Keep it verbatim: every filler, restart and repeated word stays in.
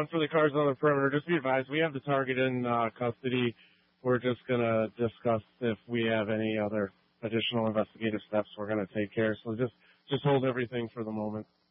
one for the cars on the perimeter. Just be advised, we have the target in uh, custody. We're just going to discuss if we have any other additional investigative steps we're going to take care. So just, just hold everything for the moment.